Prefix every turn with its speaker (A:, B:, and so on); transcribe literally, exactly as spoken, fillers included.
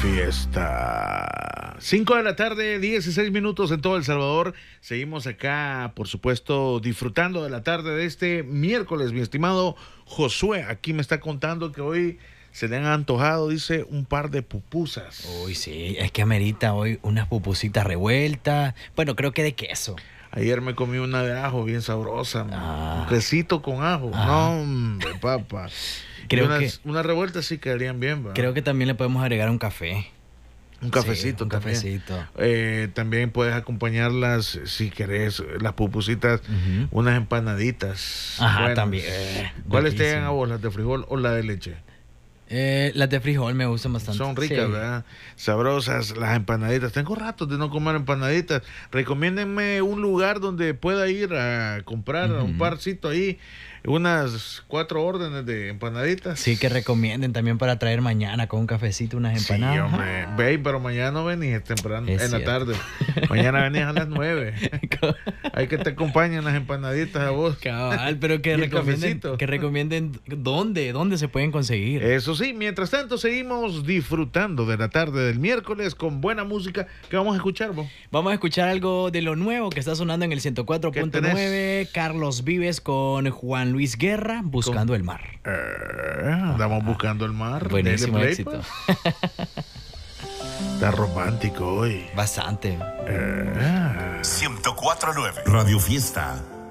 A: Fiesta. cinco de la tarde, dieciséis minutos en todo El Salvador. Seguimos acá, por supuesto, disfrutando de la tarde de este miércoles. Mi estimado Josué, aquí me está contando que hoy se le han antojado, dice, un par de pupusas.
B: Uy, sí, es que amerita hoy unas pupusitas revueltas. Bueno, creo que de queso.
A: Ayer me comí una de ajo bien sabrosa,
B: Ah.
A: un quesito con ajo.
B: Ah.
A: No, hombre, papá.
B: Creo
A: unas,
B: que-
A: unas revueltas sí quedarían bien, ¿verdad?
B: Creo que también le podemos agregar un café.
A: Un cafecito
B: Sí, un
A: también.
B: cafecito.
A: Eh, también puedes acompañarlas, si querés, las pupusitas,
B: Ujú.
A: unas empanaditas.
B: Ajá,
A: buenas.
B: también. Eh,
A: ¿Cuáles te
B: riquísimo.
A: llegan a vos, las de frijol o la de leche?
B: Eh, las de frijol me gustan bastante.
A: Son ricas,
B: Sí.
A: ¿verdad? Sabrosas las empanaditas. Tengo ratos de no comer empanaditas. Recomiéndenme un lugar donde pueda ir a comprar
B: Ujú.
A: un parcito ahí, unas cuatro órdenes de empanaditas.
B: Sí, que recomienden también para traer mañana con un cafecito unas
A: Sí,
B: empanadas.
A: hombre. Ve, pero mañana no venís temprano,
B: Es
A: en la
B: cierto.
A: tarde. Mañana venís a las nueve. Hay que te acompañen las empanaditas a vos.
B: Cabal, pero que
A: Y el
B: recomienden,
A: cafecito.
B: que recomienden dónde, dónde se pueden conseguir.
A: Eso sí, mientras tanto seguimos disfrutando de la tarde del miércoles con buena música. ¿Qué vamos a escuchar, vos?
B: Vamos a escuchar algo de lo nuevo que está sonando en el ciento cuatro punto nueve. Carlos Vives con Juan Luis Guerra, Buscando
A: Con-
B: el Mar.
A: Eh, andamos buscando el mar.
B: Buenísimo
A: Dele play,
B: éxito.
A: pues. Está romántico hoy.
B: Bastante.
A: Eh.
C: ciento cuatro punto nueve Radio Fiesta.